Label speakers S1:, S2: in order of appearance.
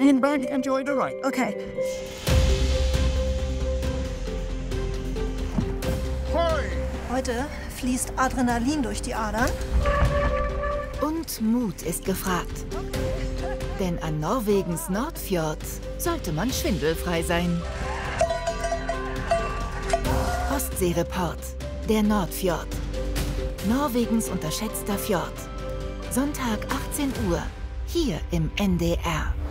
S1: Hinberg, enjoy the ride.
S2: Okay.
S1: Hoi!
S2: Heute fließt Adrenalin durch die Adern.
S3: Und Mut ist gefragt. Denn an Norwegens Nordfjord sollte man schwindelfrei sein. Ostseereport, der Nordfjord. Norwegens unterschätzter Fjord. Sonntag 18 Uhr, hier im NDR.